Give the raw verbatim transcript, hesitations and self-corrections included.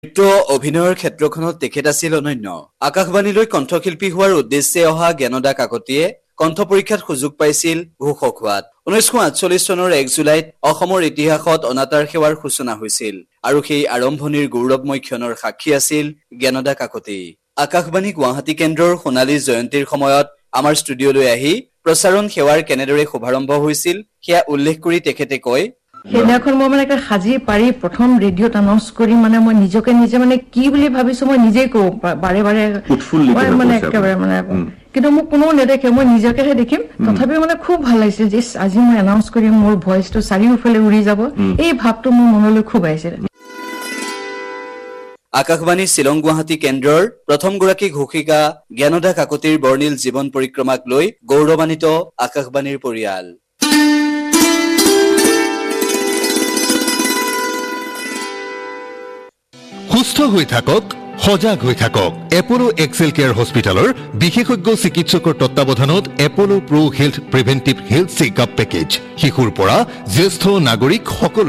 নৃত্য অভিনয়ৰ ক্ষেত্ৰখনত তেখেত আছিল অনন্য। আকাশবাণীলৈ কণ্ঠশিল্পী হোৱাৰ উদ্দেশ্যে অহা জ্ঞানদা কাকতিয়ে কণ্ঠ পৰীক্ষাত সুযোগ পাইছিল ঘোষক হোৱাত। ঊনৈছশ আঠচল্লিছ চনৰ এক জুলাইত অসমৰ ইতিহাসত অনাতাঁৰ সেৱাৰ সূচনা হৈছিল আৰু সেই আৰম্ভণিৰ গৌৰৱময় ক্ষণৰ সাক্ষী আছিল জ্ঞানদা কাকতি। আকাশবাণী গুৱাহাটী কেন্দ্ৰৰ সোণালী জয়ন্তীৰ সময়ত আমাৰ ষ্টুডিঅ'লৈ আহি প্ৰচাৰণ সেৱাৰ কেনেদৰে শুভাৰম্ভ হৈছিল সেয়া উল্লেখ কৰি তেখেতে কয়, সেইদিনাখন মই মানে সাজি পাৰি প্ৰথম ৰেডিঅ'ত এনাউন্স কৰি মানে মই নিজকে নিজে মানে কি বুলি ভাবিছো মই নিজেই কওঁ বাৰে বাৰে মানে একেবাৰে মানে কিন্তু মোক কোনো নেদেখে, মই নিজকেহে দেখিম। তথাপিও মানে খুব ভাল লাগিছিল যে আজি মই এনাউন্স কৰিম, মোৰ ভইচটো চাৰিওফালে উৰি যাব, এই ভাৱটো মোৰ মনলৈ খুব আহিছিল। আকাশবাণী শ্বিলং গুৱাহাটী কেন্দ্ৰৰ প্ৰথমগৰাকী ঘোষিকা জ্ঞানদা কাকতিৰ বৰ্ণিল জীৱন পৰিক্ৰমাক লৈ গৌৰৱান্বিত আকাশবাণীৰ পৰিয়াল। সুস্থ হৈ থাকক, সজাগ হৈ থাকক। এপলো এক্সেল কেয়াৰ হস্পিটেলৰ বিশেষজ্ঞ চিকিৎসকৰ তত্বাৱধানত এপলো প্ৰ হেল্থ প্ৰিভেন্টিভ হেল্থ চেকআপ পেকেজ শিশুৰ পৰা জ্যেষ্ঠ নাগৰিক সকলো